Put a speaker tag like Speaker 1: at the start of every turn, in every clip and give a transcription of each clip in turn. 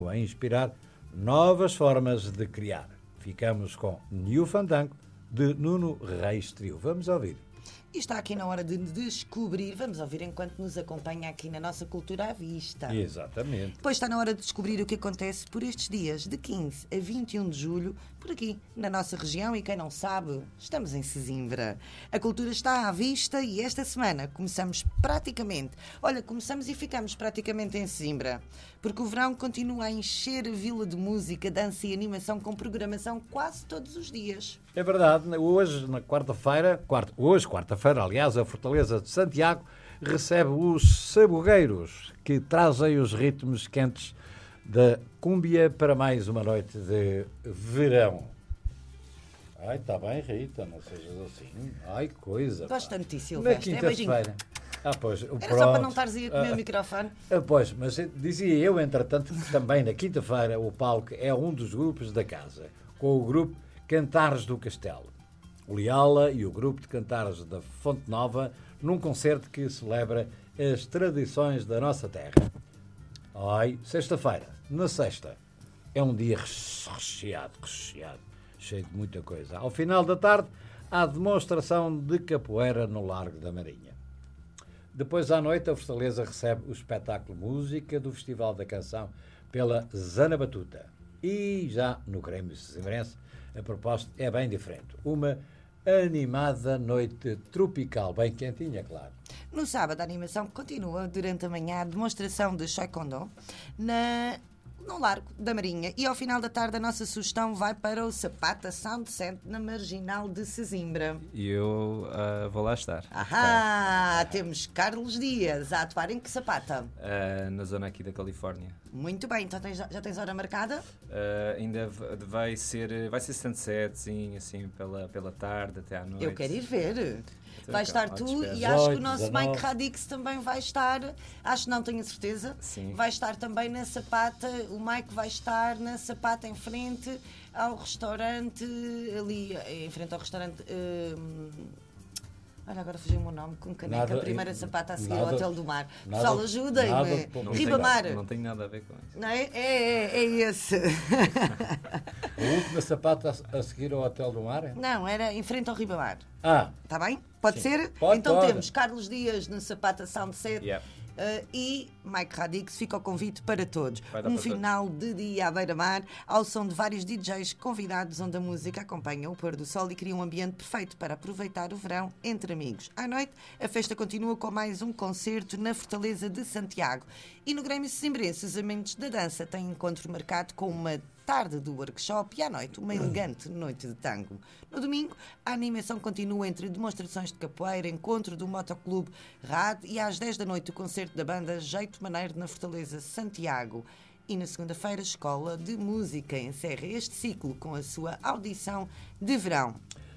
Speaker 1: a inspirar novas formas de criar. Ficamos com New Fandango, de Nuno Reis Trio. Vamos ouvir.
Speaker 2: E está aqui na hora de descobrir, vamos ouvir enquanto nos acompanha aqui na nossa Cultura à Vista.
Speaker 1: Exatamente.
Speaker 2: Depois está na hora de descobrir o que acontece por estes dias, de 15 a 21 de julho, por aqui, na nossa região, e quem não sabe, estamos em Sesimbra. A cultura está à vista e esta semana começamos e ficamos praticamente em Sesimbra, porque o verão continua a encher a vila de música, dança e animação com programação quase todos os dias.
Speaker 1: É verdade, hoje, quarta-feira, aliás, a Fortaleza de Santiago recebe os sabugueiros, que trazem os ritmos quentes da cúmbia para mais uma noite de verão. Ai, está bem, Rita, não sejas assim. Ai, que coisa.
Speaker 2: Gosto tanto de ti,
Speaker 1: Na
Speaker 2: Silvestre.
Speaker 1: quinta-feira.
Speaker 2: Pois, era só para não estares aí a comer o microfone.
Speaker 1: Pois, mas dizia eu, entretanto, que também na quinta-feira o palco é um dos grupos da casa, com o grupo Cantares do Castelo, o Liala e o grupo de cantares da Fonte Nova, num concerto que celebra as tradições da nossa terra. Ai, sexta-feira, na sexta, é um dia recheado, cheio de muita coisa. Ao final da tarde, há demonstração de capoeira no Largo da Marinha. Depois, à noite, a Fortaleza recebe o espetáculo Música do Festival da Canção pela Zana Batuta. E já no Grêmio Sesimbrense, a proposta é bem diferente. Uma animada noite tropical, bem quentinha, claro.
Speaker 2: No sábado, a animação continua durante a manhã, a demonstração de Choi Kondo no Largo da Marinha. E ao final da tarde, a nossa sugestão vai para o Sapata Soundset, na Marginal de Sesimbra.
Speaker 3: E eu vou lá estar.
Speaker 2: Temos Carlos Dias a atuar em que Sapata?
Speaker 3: Na zona aqui da Califórnia.
Speaker 2: Muito bem, então já tens hora marcada?
Speaker 3: Ainda vai ser sunset, sim, assim, pela tarde até à noite.
Speaker 2: Eu quero ir ver.
Speaker 3: Então,
Speaker 2: vai estar tu e acho que o nosso Mike Radix também vai estar. Acho que não tenho a certeza.
Speaker 3: Sim.
Speaker 2: Vai estar também na Sapata. O Mike vai estar na Sapata em frente ao restaurante, ali em frente ao restaurante. Olha, agora fugiu o meu nome, com caneca, primeira Sapata a seguir ao Hotel do Mar. Pessoal, ajudem-me.
Speaker 3: Ribamar. Não tem nada a ver com isso.
Speaker 2: Não é? É esse.
Speaker 1: A última Sapata a seguir ao Hotel do Mar?
Speaker 2: Não, era em frente ao Ribamar. Está bem? Pode ser?
Speaker 1: Pode.
Speaker 2: Temos Carlos Dias no Sapata Soundset.
Speaker 3: Yeah.
Speaker 2: E Mike Radix, fica o convite para todos.
Speaker 3: Um
Speaker 2: final de dia à beira-mar, ao som de vários DJs convidados, onde a música acompanha o pôr do sol e cria um ambiente perfeito para aproveitar o verão entre amigos. À noite, a festa continua com mais um concerto na Fortaleza de Santiago. E no Grêmio Sesimbrense, os amantes da dança têm encontro marcado com uma tarde do workshop e à noite uma elegante noite de tango. No domingo, a animação continua entre demonstrações de capoeira, encontro do motoclube RAD e às 10 da noite o concerto da banda Jeito Maneiro na Fortaleza Santiago. E na segunda-feira, a Escola de Música encerra este ciclo com a sua audição de verão.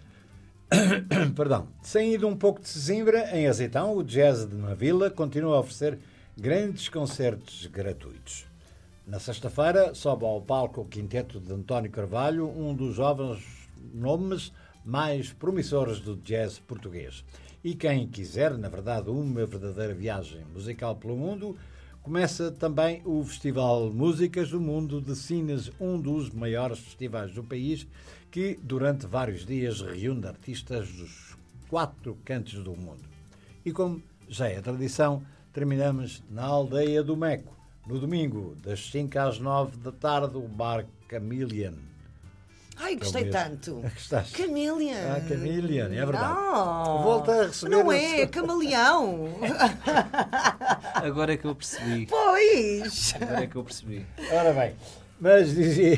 Speaker 1: Perdão. Saindo um pouco de Sesimbra, em Azeitão, o Jazz de na Vila continua a oferecer grandes concertos gratuitos. Na sexta-feira, sobe ao palco o quinteto de António Carvalho, um dos jovens nomes mais promissores do jazz português. E quem quiser, na verdade, uma verdadeira viagem musical pelo mundo, começa também o Festival Músicas do Mundo de Sines, um dos maiores festivais do país, que durante vários dias reúne artistas dos 4 cantos do mundo. E como já é tradição, terminamos na Aldeia do Meco. No domingo, das 5 às 9 da tarde, o bar Chameleon.
Speaker 2: Ai, gostei tanto. Chameleon.
Speaker 1: Chameleon, é verdade.
Speaker 2: Não,
Speaker 1: volta a receber.
Speaker 2: Não é camaleão.
Speaker 3: Agora é que eu percebi.
Speaker 2: Pois.
Speaker 3: Agora é que eu percebi.
Speaker 1: Ora bem, mas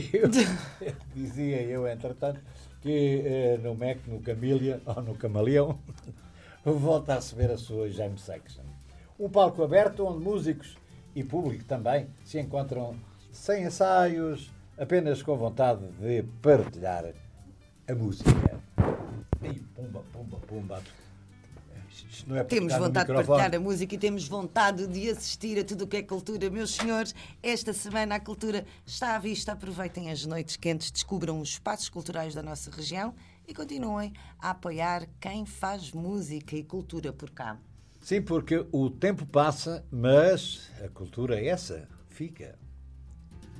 Speaker 1: dizia eu, entretanto, que no Mac, no Chameleon, ou no Camaleão, volta a receber a sua jam section. Um palco aberto onde músicos e público também se encontram sem ensaios, apenas com vontade de partilhar a música. E pumba, pumba, pumba. Não é
Speaker 2: temos vontade de partilhar a música e temos vontade de assistir a tudo o que é cultura. Meus senhores, esta semana a cultura está à vista. Aproveitem as noites quentes, descubram os espaços culturais da nossa região e continuem a apoiar quem faz música e cultura por cá.
Speaker 1: Sim, porque o tempo passa, mas a cultura essa fica.